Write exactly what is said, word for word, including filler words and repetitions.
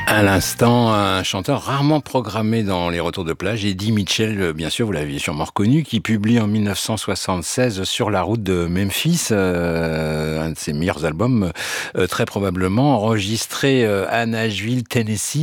À l'instant, un chanteur rarement programmé dans les retours de plage, Eddie Mitchell, bien sûr, vous l'aviez sûrement reconnu, qui publie en mille neuf cent soixante-seize Sur la route de Memphis, euh, un de ses meilleurs albums, euh, très probablement enregistré euh, à Nashville, Tennessee.